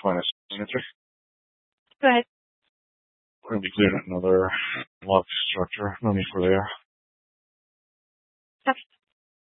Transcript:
find a signature. Go ahead. We're going to be clearing another lock structure. No need for there. Okay.